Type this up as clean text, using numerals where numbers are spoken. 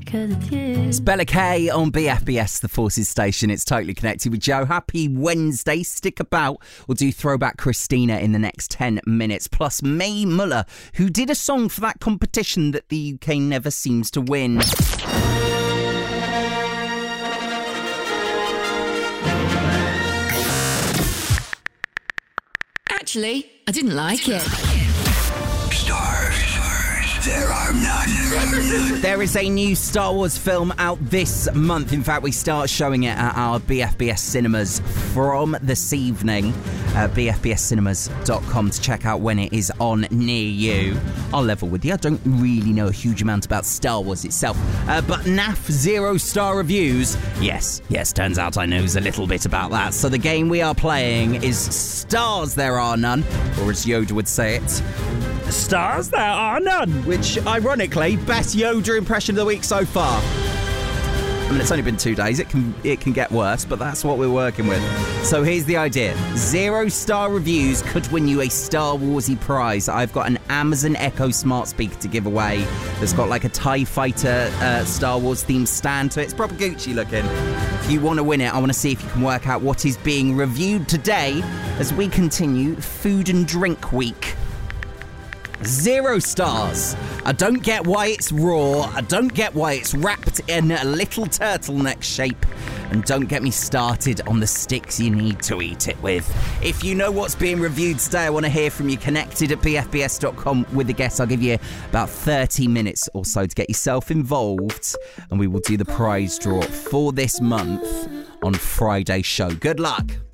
'cause it's you. It's Bella K on BFBS, the Forces Station. It's Totally Connected with Joe. Happy Wednesday. Stick about. We'll do Throwback Christina in the next 10 minutes. Plus Mae Muller, who did a song for that competition that the UK never seems to win. Actually, I didn't like it. Stars, there are none. There is a new Star Wars film out this month. In fact, we start showing it at our BFBS cinemas from this evening. BFBScinemas.com to check out when it is on near you. I'll level with you. I don't really know a huge amount about Star Wars itself. But NAF 0-star reviews. Yes, turns out I know a little bit about that. So the game we are playing is Stars There Are None, or as Yoda would say it, Stars There Are None, which, ironically, best Yoda impression of the week so far. I mean, it's only been 2 days. It can get worse, but that's what we're working with. So here's the idea. 0-star reviews could win you a Star Warsy prize. I've got an Amazon Echo smart speaker to give away that's got like a TIE Fighter Star Wars themed stand to it. It's proper Gucci looking. If you want to win it, I want to see if you can work out what is being reviewed today as we continue Food and Drink Week. 0 stars. I don't get why it's raw. I don't get why it's wrapped in a little turtleneck shape. And don't get me started on the sticks you need to eat it with. If you know what's being reviewed today, I want to hear from you. Connected at bfbs.com with a guess. I'll give you about 30 minutes or so to get yourself involved. And we will do the prize draw for this month on Friday's show. Good luck.